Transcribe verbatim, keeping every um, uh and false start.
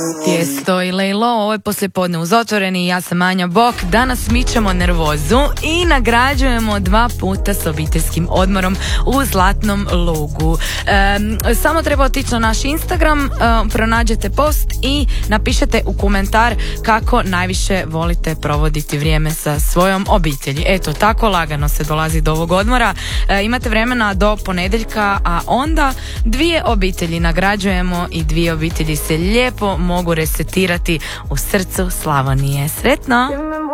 Tijesto i Lejlo, ovo je poslijepodne uz Otvoreni, ja sam Anja Bok. Danas mičemo nervozu i nagrađujemo dva puta s obiteljskim odmorom u Zlatnom lugu. E, samo treba otići na naš Instagram, e, pronađete post i napišete u komentar kako najviše volite provoditi vrijeme sa svojom obitelji. Eto, tako lagano se dolazi do ovog odmora. E, imate vremena do ponedjeljka, a onda dvije obitelji nagrađujemo i dvije obitelji se lijepo mogu resetirati u srcu Slavonije. Sretno!